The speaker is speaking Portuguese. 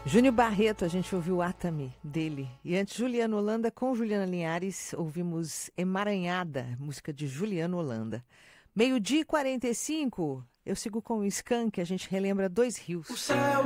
Júnior Barreto, a gente ouviu Atami, dele. E antes, Juliano Holanda com Juliana Linhares, ouvimos Emaranhada, música de Juliano Holanda. 12h45, eu sigo com o Skank, a gente relembra Dois Rios. O céu